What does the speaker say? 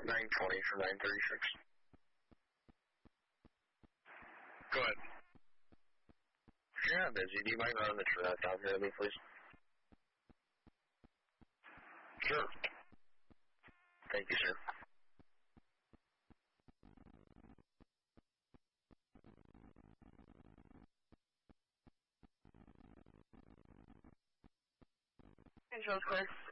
920 for 936. Go ahead. If you're not busy, do you mind running the truck down here to me, please? Sure. Thank you, sir. Control clear.